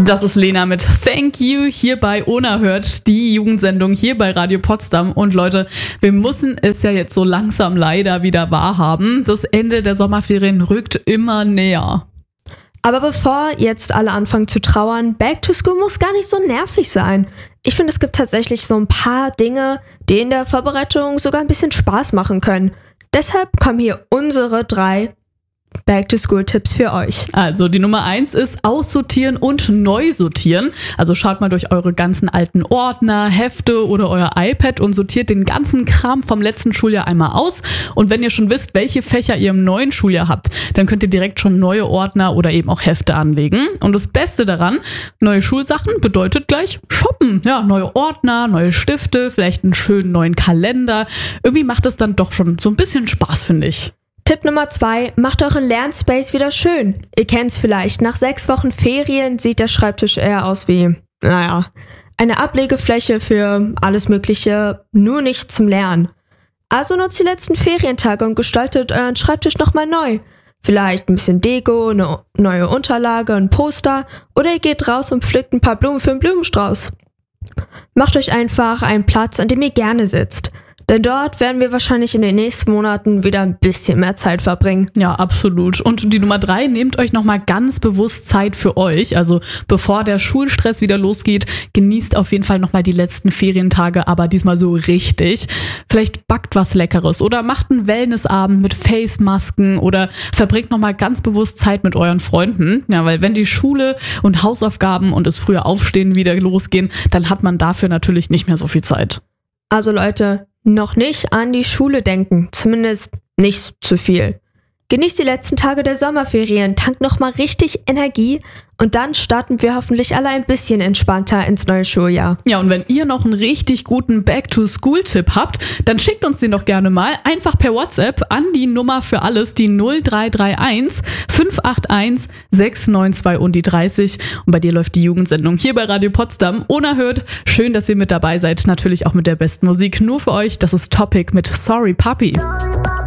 Das ist Lena mit Thank You hier bei Unerhört, die Jugendsendung hier bei Radio Potsdam. Und Leute, wir müssen es ja jetzt so langsam leider wieder wahrhaben. Das Ende der Sommerferien rückt immer näher. Aber bevor jetzt alle anfangen zu trauern, Back to School muss gar nicht so nervig sein. Ich finde, es gibt tatsächlich so ein paar Dinge, die in der Vorbereitung sogar ein bisschen Spaß machen können. Deshalb kommen hier unsere 3 Back-to-School-Tipps für euch. Also die Nummer 1 ist aussortieren und neu sortieren. Also schaut mal durch eure ganzen alten Ordner, Hefte oder euer iPad und sortiert den ganzen Kram vom letzten Schuljahr einmal aus. Und wenn ihr schon wisst, welche Fächer ihr im neuen Schuljahr habt, dann könnt ihr direkt schon neue Ordner oder eben auch Hefte anlegen. Und das Beste daran, neue Schulsachen bedeutet gleich shoppen. Ja, neue Ordner, neue Stifte, vielleicht einen schönen neuen Kalender. Irgendwie macht es dann doch schon so ein bisschen Spaß, finde ich. Tipp Nummer 2, macht euren Lernspace wieder schön. Ihr kennt's vielleicht, nach 6 Wochen Ferien sieht der Schreibtisch eher aus wie, eine Ablegefläche für alles Mögliche, nur nicht zum Lernen. Also nutzt die letzten Ferientage und gestaltet euren Schreibtisch nochmal neu. Vielleicht ein bisschen Deko, eine neue Unterlage, ein Poster oder ihr geht raus und pflückt ein paar Blumen für einen Blumenstrauß. Macht euch einfach einen Platz, an dem ihr gerne sitzt. Denn dort werden wir wahrscheinlich in den nächsten Monaten wieder ein bisschen mehr Zeit verbringen. Ja, absolut. Und die Nummer 3, nehmt euch nochmal ganz bewusst Zeit für euch. Also bevor der Schulstress wieder losgeht, genießt auf jeden Fall nochmal die letzten Ferientage, aber diesmal so richtig. Vielleicht backt was Leckeres oder macht einen Wellnessabend mit Face-Masken oder verbringt nochmal ganz bewusst Zeit mit euren Freunden. Ja, weil wenn die Schule und Hausaufgaben und das frühe Aufstehen wieder losgehen, dann hat man dafür natürlich nicht mehr so viel Zeit. Also Leute, noch nicht an die Schule denken, zumindest nicht zu viel. Genießt die letzten Tage der Sommerferien, tankt nochmal richtig Energie und dann starten wir hoffentlich alle ein bisschen entspannter ins neue Schuljahr. Ja, und wenn ihr noch einen richtig guten Back-to-School-Tipp habt, dann schickt uns den doch gerne mal einfach per WhatsApp an die Nummer für alles, die 0331 581 692 und die 30. Und bei dir läuft die Jugendsendung hier bei Radio Potsdam unerhört. Schön, dass ihr mit dabei seid, natürlich auch mit der besten Musik. Nur für euch, das ist Topic mit Sorry Puppy.